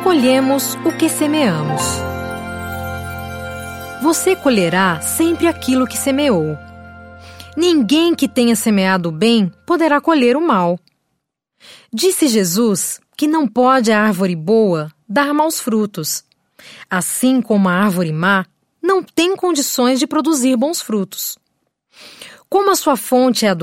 colhemos o que semeamos. Você colherá sempre aquilo que semeou. Ninguém que tenha semeado o bem poderá colher o mal. Disse Jesus que não pode a árvore boa dar maus frutos, assim como a árvore má não tem condições de produzir bons frutos. Como a sua fonte é a do